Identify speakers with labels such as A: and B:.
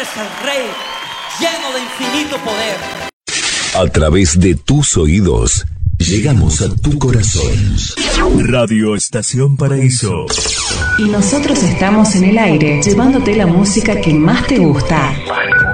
A: al Rey, lleno de infinito poder.
B: A través de tus oídos, llegamos a tu corazón. Radio Estación Paraíso.
C: Y nosotros estamos en el aire, llevándote la música que más te gusta.